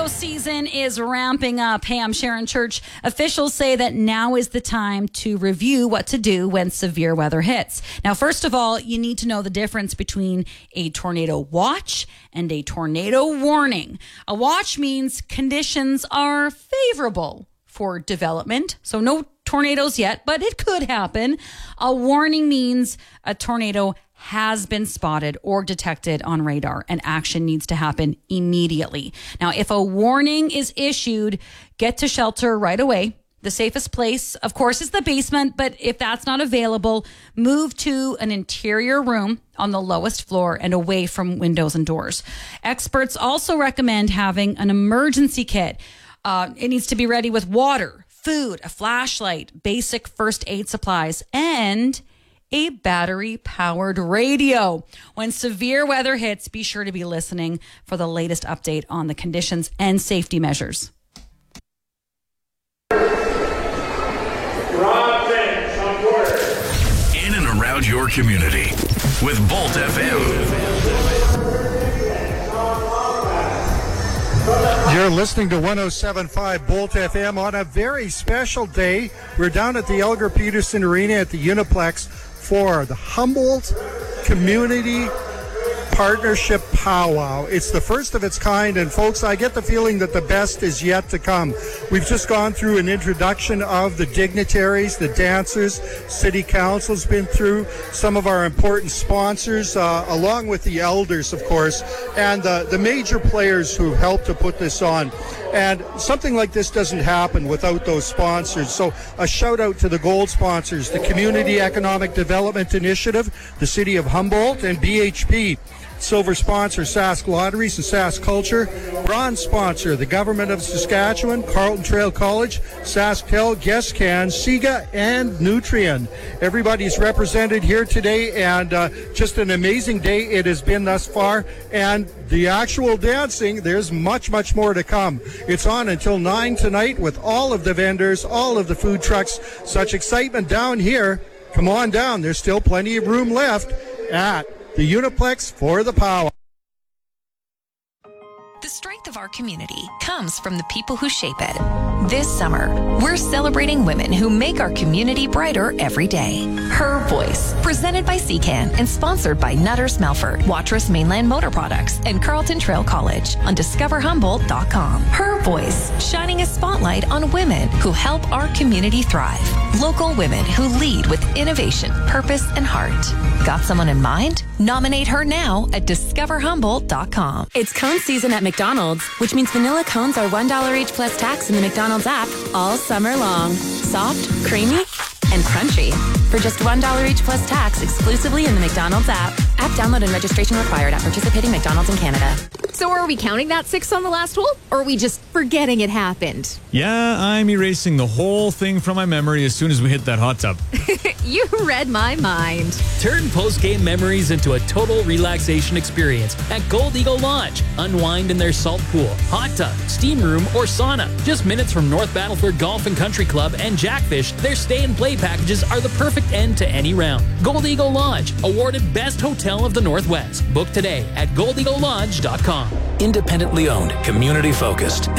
Tornado season is ramping up. Hey, I'm Sharon Church. Officials say that now is the time to review what to do when severe weather hits. Now, first of all, you need to know the difference between a tornado watch and a tornado warning. A watch means conditions are favorable for development. So no tornadoes yet, but it could happen. A warning means a tornado has been spotted or detected on radar and action needs to happen immediately. Now, if a warning is issued, get to shelter right away. The safest place, of course, is the basement, but if that's not available, move to an interior room on the lowest floor and away from windows and doors. Experts also recommend having an emergency kit. It needs to be ready with water, food, a flashlight, basic first aid supplies, and a battery-powered radio. When severe weather hits, be sure to be listening for the latest update on the conditions and safety measures. In and around your community with Bolt FM. You're listening to 107.5 Bolt FM on a very special day. We're down at the Elgar Peterson Arena at the Uniplex for the Humboldt Community Partnership Powwow. It's the first of its kind, and folks, I get the feeling that the best is yet to come. We've just gone through an introduction of the dignitaries, the dancers. City Council's been through some of our important sponsors, along with the elders, of course, and the major players who helped to put this on. And something like this doesn't happen without those sponsors. So a shout out to the gold sponsors, the Community Economic Development Initiative, the City of Humboldt, and BHP. Silver sponsor, Sask Lotteries and Sask Culture. Bronze sponsor, the Government of Saskatchewan, Carleton Trail College, SaskTel, GuestCan, SIGA, and Nutrien. Everybody's represented here today, and just an amazing day it has been thus far. And the actual dancing, there's much, much more to come. It's on until 9 tonight with all of the vendors, all of the food trucks. Such excitement down here. Come on down. There's still plenty of room left at the Uniplex for the Powwow. The strength of our community comes from the people who shape it. This summer, we're celebrating women who make our community brighter every day. Her Voice, presented by CCAN and sponsored by Nutters Melford, Watrous Mainland Motor Products, and Carleton Trail College on discoverhumboldt.com. Her Voice, shining a spotlight on women who help our community thrive. Local women who lead with innovation, purpose, and heart. Got someone in mind? Nominate her now at discoverhumboldt.com. It's cone season at McDonald's, which means vanilla cones are $1 each plus tax in the McDonald's app all summer long. Soft, creamy, and crunchy. For just $1 each plus tax exclusively in the McDonald's app. App download and registration required at participating McDonald's in Canada. So are we counting that 6 on the last hole, or are we just forgetting it happened? Yeah, I'm erasing the whole thing from my memory as soon as we hit that hot tub. You read my mind. Turn post-game memories into a total relaxation experience at Gold Eagle Lodge. Unwind in their salt pool, hot tub, steam room, or sauna. Just minutes from North Battleford Golf and Country Club and Jackfish, their stay and play packages are the perfect end to any round. Gold Eagle Lodge, awarded Best Hotel of the Northwest. Book today at goldeaglelodge.com. Independently owned, community focused.